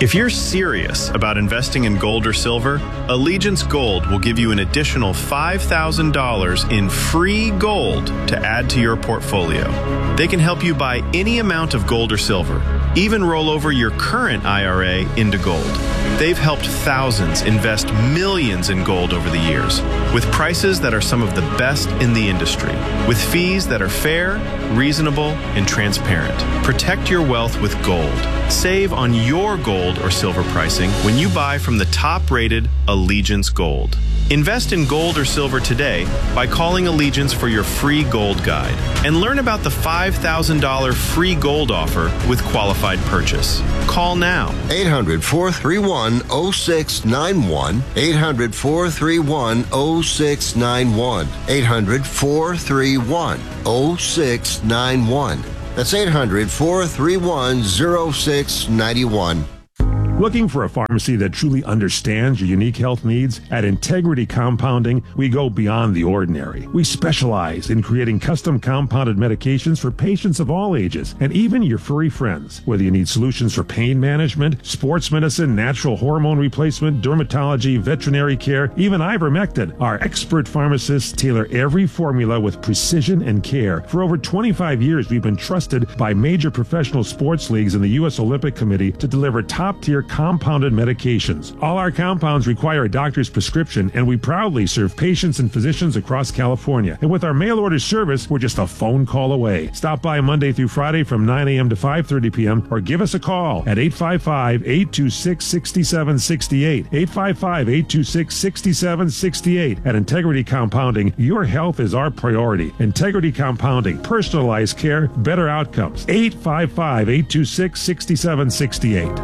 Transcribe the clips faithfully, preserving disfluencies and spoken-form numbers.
If you're serious about investing in gold or silver, Allegiance Gold will give you an additional five thousand dollars in free gold to add to your portfolio. They can help you buy any amount of gold or silver, even roll over your current I R A into gold. They've helped thousands invest millions in gold over the years, with prices that are some of the best in the industry, with fees that are fair, reasonable, and transparent. Protect your wealth with gold. Save on your gold or silver pricing when you buy from the top-rated Allegiance Gold. Invest in gold or silver today by calling Allegiance for your free gold guide and learn about the five thousand dollars free gold offer with qualified purchase. Call now. eight hundred, four three one, oh six nine one. eight hundred, four three one, oh six nine one. eight hundred, four three one, oh six nine one. That's eight hundred, four three one, oh six nine one. Looking for a pharmacy that truly understands your unique health needs? At Integrity Compounding, we go beyond the ordinary. We specialize in creating custom compounded medications for patients of all ages, and even your furry friends. Whether you need solutions for pain management, sports medicine, natural hormone replacement, dermatology, veterinary care, even ivermectin, our expert pharmacists tailor every formula with precision and care. For over twenty-five years, we've been trusted by major professional sports leagues and the U S Olympic Committee to deliver top-tier compounded medications. All our compounds require a doctor's prescription, and we proudly serve patients and physicians across California. And with our mail order service, we're just a phone call away. Stop by Monday through Friday from nine a.m. to five thirty p.m. or give us a call at eight five five, eight two six, six seven six eight. eight five five, eight two six, six seven six eight. At Integrity Compounding, your health is our priority. Integrity Compounding, personalized care, better outcomes. eight five five, eight two six, six seven six eight.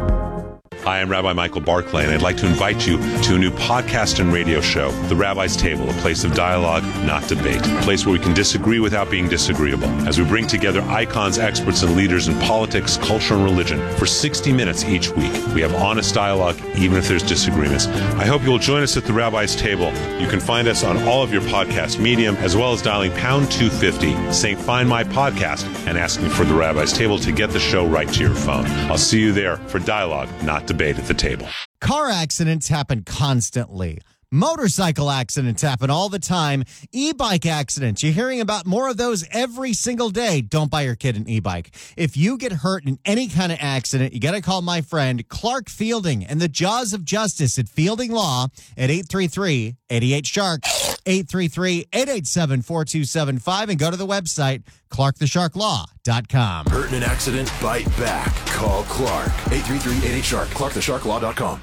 Hi, I'm Rabbi Michael Barclay, and I'd like to invite you to a new podcast and radio show, The Rabbi's Table, a place of dialogue, not debate, a place where we can disagree without being disagreeable, as we bring together icons, experts, and leaders in politics, culture, and religion for sixty minutes each week. We have honest dialogue, even if there's disagreements. I hope you'll join us at The Rabbi's Table. You can find us on all of your podcast medium, as well as dialing pound two fifty, saying find my podcast, and asking for The Rabbi's Table to get the show right to your phone. I'll see you there for dialogue, not debate at the table. Car accidents happen constantly. Motorcycle accidents happen all the time. E-bike accidents, you're hearing about more of those every single day. Don't buy your kid an e-bike. If you get hurt in any kind of accident, you got to call my friend Clark Fielding and the Jaws of Justice at Fielding Law at eight three three, eight eight, shark, eight three three, eight eight seven, four two seven five, and go to the website, clark the shark law dot com. Hurt in an accident? Bite back. Call Clark. eight three three, eight eight, shark, clark the shark law dot com.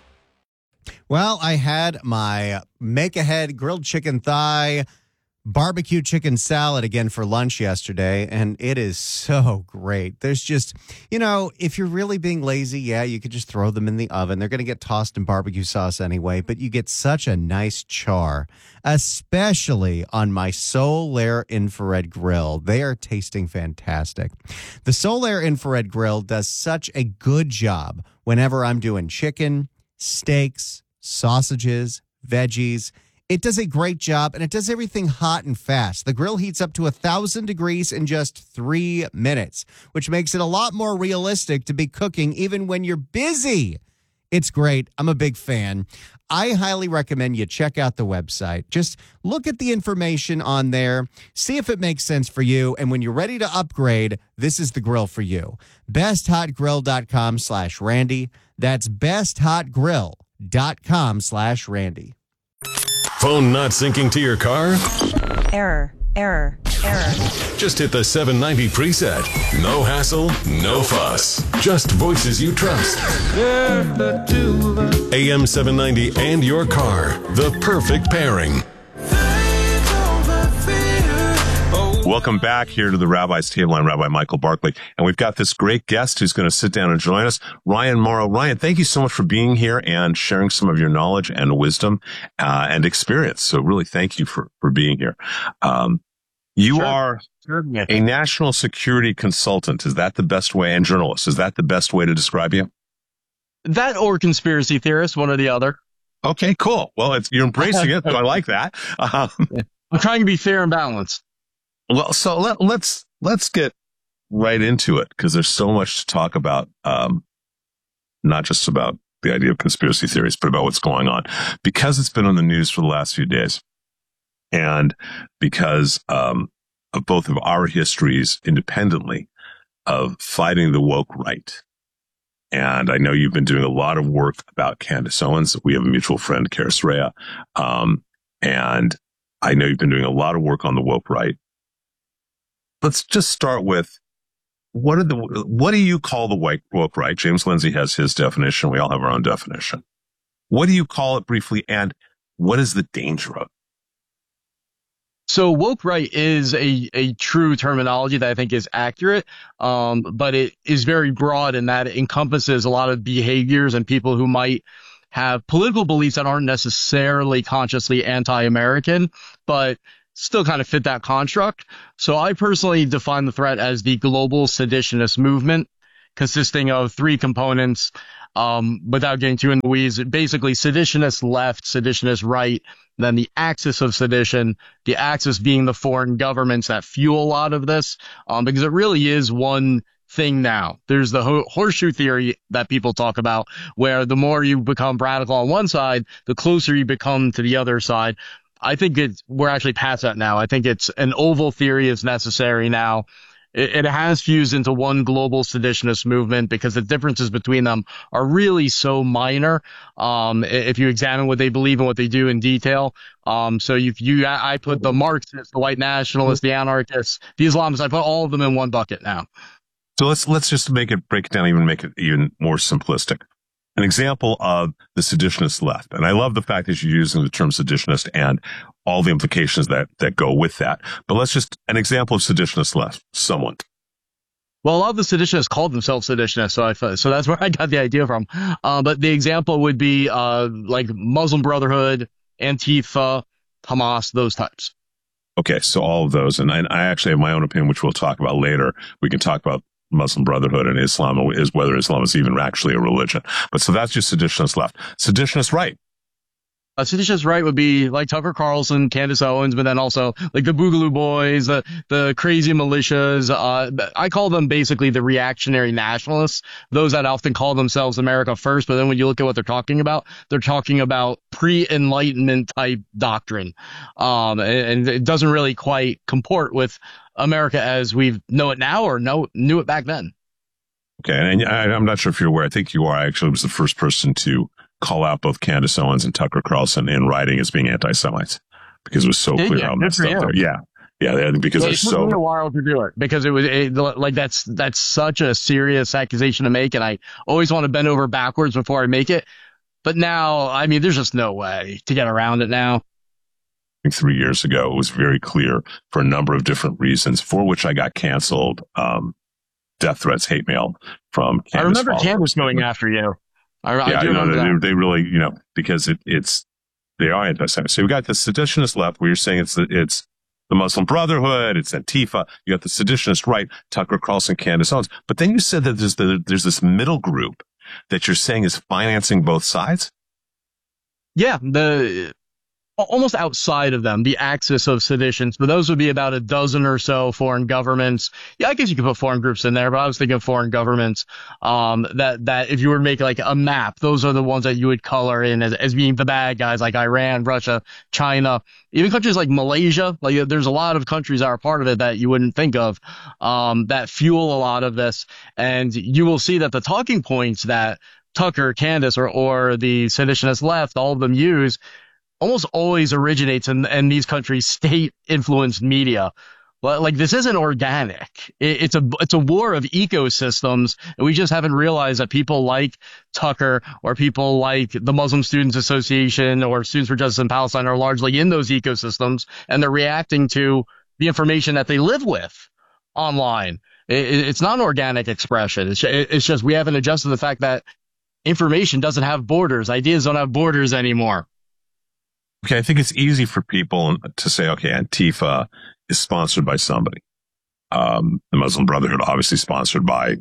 Well, I had my make-ahead grilled chicken thigh, barbecue chicken salad again for lunch yesterday, and it is so great. There's just, you know, if you're really being lazy, yeah, you could just throw them in the oven. They're going to get tossed in barbecue sauce anyway, but you get such a nice char, especially on my Solaire infrared grill. They are tasting fantastic. The Solaire infrared grill does such a good job whenever I'm doing chicken, steaks, sausages, veggies. It does a great job, and it does everything hot and fast. The grill heats up to one thousand degrees in just three minutes, which makes it a lot more realistic to be cooking even when you're busy. It's great. I'm a big fan. I highly recommend you check out the website. Just look at the information on there, see if it makes sense for you, and when you're ready to upgrade, this is the grill for you. best hot grill dot com slash Randy. That's best hot grill dot com slash Randy. Phone not syncing to your car? Error, error, error. Just hit the seven ninety preset. No hassle, no fuss. Just voices you trust. A M seven ninety and your car. The perfect pairing. Welcome back here to the Rabbi's Table. I'm Rabbi Michael Barclay, and we've got this great guest who's going to sit down and join us, Ryan Mauro. Ryan, thank you so much for being here and sharing some of your knowledge and wisdom uh, and experience. So really, thank you for, for being here. Um, you sure. are sure. a national security consultant. Is that the best way? And journalist. Is that the best way to describe you? That or conspiracy theorist, one or the other. Okay, cool. Well, it's, you're embracing it, so I like that. Um, I'm trying to be fair and balanced. Well, so let, let's let's get right into it because there's so much to talk about. Um, not just about the idea of conspiracy theories, but about what's going on. Because it's been on the news for the last few days, and because um, of both of our histories independently of fighting the woke right. And I know you've been doing a lot of work about Candace Owens. We have a mutual friend, Karis Rea. Um, and I know you've been doing a lot of work on the woke right. Let's just start with, what are the, what do you call the woke, woke right? James Lindsay has his definition. We all have our own definition. What do you call it briefly? And what is the danger of it? So woke right is a, a true terminology that I think is accurate, um, but it is very broad in that it encompasses a lot of behaviors and people who might have political beliefs that aren't necessarily consciously anti-American, but still kind of fit that construct. So I personally define the threat as the global seditionist movement, consisting of three components. Um, without getting too into the weeds, basically seditionist left, seditionist right, then the axis of sedition, the axis being the foreign governments that fuel a lot of this, um, because it really is one thing now. There's the ho- horseshoe theory that people talk about, where the more you become radical on one side, the closer you become to the other side. I think it's, we're actually past that now. I think it's an oval theory is necessary now. It has fused into one global seditionist movement because the differences between them are really so minor. Um, if you examine what they believe and what they do in detail. Um, so you, you, I put the Marxists, the white nationalists, the anarchists, the Islamists, I put all of them in one bucket now. So let's, let's just make it, break it down, even make it even more simplistic. An example of the seditionist left. And I love the fact that you're using the term seditionist and all the implications that, that go with that. But let's just, an example of seditionist left, someone. Well, a lot of the seditionists called themselves seditionists, so I, so that's where I got the idea from. Uh, but the example would be, uh, like Muslim Brotherhood, Antifa, Hamas, those types. Okay. So all of those. And I, I actually have my own opinion, which we'll talk about later. We can talk about Muslim Brotherhood and Islam, is whether Islam is even actually a religion. But so that's just seditionist left. Seditionist right. A seditionist right would be like Tucker Carlson, Candace Owens, but then also like the Boogaloo Boys, the, the crazy militias. Uh, I call them basically the reactionary nationalists, those that often call themselves America first. But then when you look at what they're talking about, they're talking about pre-Enlightenment type doctrine. Um, and, and it doesn't really quite comport with America as we know it now or know, knew it back then. Okay. And I, I'm not sure if you're aware. I think you are. I actually was the first person to call out both Candace Owens and Tucker Carlson in writing as being anti-Semites because it was so Did clear you? how messed up there. Yeah. Yeah. Because yeah, they're it took so. me a while to do it because it was it, like that's that's such a serious accusation to make. And I always want to bend over backwards before I make it. But now, I mean, there's just no way to get around it now. I think three years ago, it was very clear for a number of different reasons for which I got canceled. Um, death threats, hate mail from Candace. I remember followers. Candace going after you. I, yeah, I do you know, remember they, they really, you know, because it, it's, they are anti-Semitic. So we got the seditionist left where you're saying it's the, it's the Muslim Brotherhood, it's Antifa. You got the seditionist right, Tucker Carlson, Candace Owens. But then you said that there's the, there's this middle group that you're saying is financing both sides? Yeah, the almost outside of them, the axis of seditions, but those would be about a dozen or so foreign governments. Yeah, I guess you could put foreign groups in there, but I was thinking of foreign governments. Um, that that if you were to make like a map, those are the ones that you would color in as, as being the bad guys, like Iran, Russia, China, even countries like Malaysia. Like there's a lot of countries that are part of it that you wouldn't think of, um, that fuel a lot of this, and you will see that the talking points that Tucker, Candace, or or the seditionist left, all of them use, almost always originates in, in these countries' state-influenced media. Like, this isn't organic. It, it's a it's a war of ecosystems, and we just haven't realized that people like Tucker or people like the Muslim Students Association or Students for Justice in Palestine are largely in those ecosystems, and they're reacting to the information that they live with online. It, it's not an organic expression. It's, it's just we haven't adjusted to the fact that information doesn't have borders. Ideas don't have borders anymore. Okay, I think it's easy for people to say, okay, Antifa is sponsored by somebody. Um, the Muslim Brotherhood, obviously sponsored by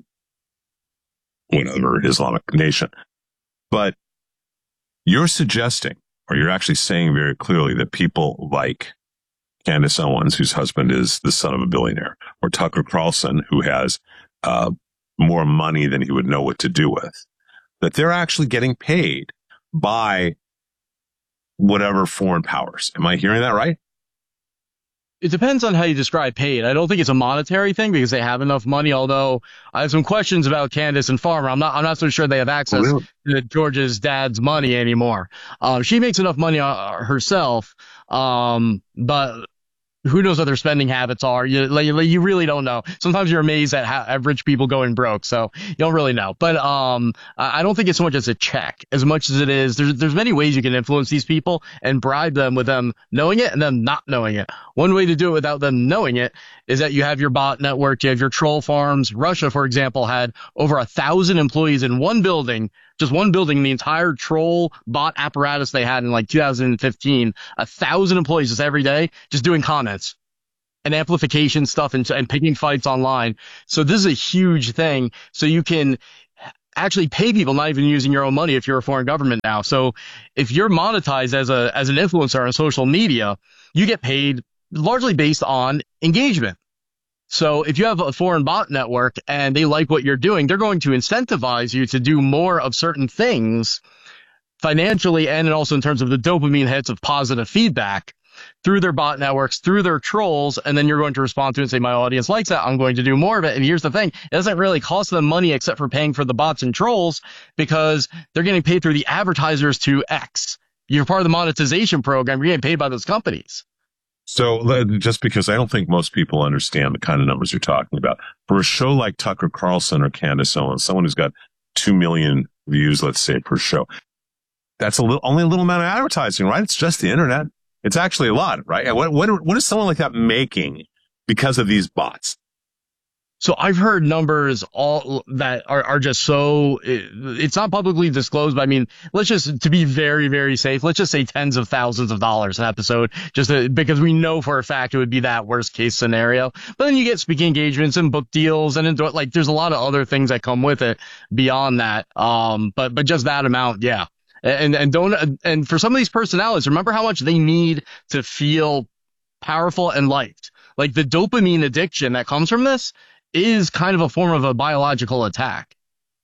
whatever Islamic nation. But you're suggesting, or you're actually saying very clearly that people like Candace Owens, whose husband is the son of a billionaire, or Tucker Carlson, who has uh, more money than he would know what to do with, that they're actually getting paid by whatever foreign powers. Am I hearing that right? It depends on how you describe paid. I don't think it's a monetary thing because they have enough money. Although I have some questions about Candace and Farmer. I'm not. I'm not so sure they have access oh, really? to George's dad's money anymore. Um, she makes enough money uh, herself, um, but who knows what their spending habits are? You like, you really don't know. Sometimes you're amazed at how at rich people going broke, so you don't really know. But um, I don't think it's so much as a check, as much as it is. There's there's many ways you can influence these people and bribe them with them knowing it and them not knowing it. One way to do it without them knowing it is that you have your bot network, you have your troll farms. Russia, for example, had over a thousand employees in one building. Just one building, the entire troll bot apparatus they had in like two thousand fifteen, a thousand employees just every day, just doing comments and amplification stuff and, and picking fights online. So this is a huge thing. So you can actually pay people not even using your own money if you're a foreign government now. So if you're monetized as a as an influencer on social media, you get paid largely based on engagement. So if you have a foreign bot network and they like what you're doing, they're going to incentivize you to do more of certain things financially and also in terms of the dopamine hits of positive feedback through their bot networks, through their trolls, and then you're going to respond to it and say, my audience likes that, I'm going to do more of it. And here's the thing, it doesn't really cost them money except for paying for the bots and trolls because they're getting paid through the advertisers to X. You're part of the monetization program, you're getting paid by those companies. So just because I don't think most people understand the kind of numbers you're talking about, for a show like Tucker Carlson or Candace Owens, someone who's got two million views, let's say, per show, that's a little, only a little amount of advertising, right? It's just the internet. It's actually a lot, right? What, what, what is someone like that making because of these bots? So I've heard numbers all that are, are just so, it's not publicly disclosed, but I mean, let's just, to be very, very safe, let's just say tens of thousands of dollars an episode, just to, because we know for a fact it would be that worst case scenario. But then you get speaking engagements and book deals and like there's a lot of other things that come with it beyond that. Um, but, but just that amount, yeah. And, and don't, and for some of these personalities, remember how much they need to feel powerful and liked. Like the dopamine addiction that comes from this is kind of a form of a biological attack.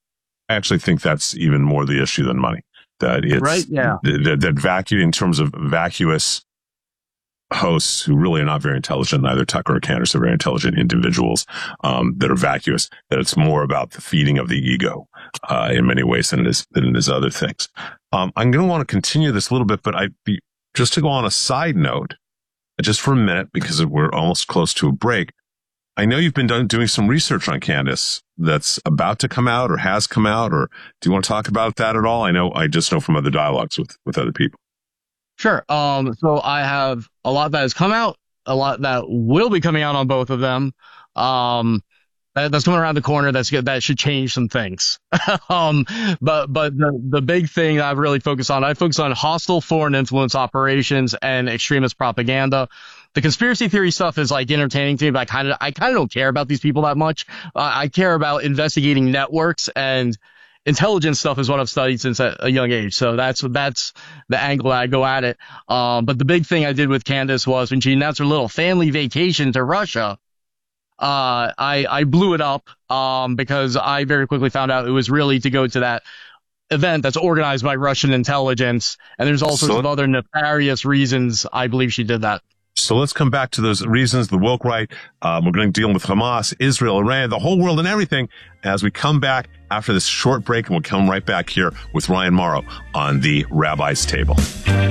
I actually think that's even more the issue than money. That it's right, yeah. That, that vacuum in terms of vacuous hosts who really are not very intelligent. Neither Tucker or Candace are very intelligent individuals um, that are vacuous. That it's more about the feeding of the ego uh, in many ways than it is than it is other things. Um, I'm going to want to continue this a little bit, but I be just to go on a side note, just for a minute because we're almost close to a break. I know you've been done, doing some research on Candace that's about to come out or has come out, or do you want to talk about that at all? I know, I just know from other dialogues with, with other people. Sure. Um, so I have a lot that has come out, a lot that will be coming out on both of them. Um, that, that's coming around the corner. That's good. That should change some things. um, but, but the, the big thing I've really focused on, I focus on hostile foreign influence operations and extremist propaganda. The conspiracy theory stuff is like entertaining to me, but I kind of, I kind of don't care about these people that much. Uh, I care about investigating networks, and intelligence stuff is what I've studied since a, a young age. So that's, that's the angle I go at it. Um, but the big thing I did with Candace was when she announced her little family vacation to Russia, uh, I, I blew it up, um, because I very quickly found out it was really to go to that event that's organized by Russian intelligence. And there's all sorts so- of other nefarious reasons I believe she did that. So let's come back to those reasons, the woke right. Um, we're going to deal with Hamas, Israel, Iran, the whole world and everything as we come back after this short break, and we'll come right back here with Ryan Mauro on the Rabbi's Table.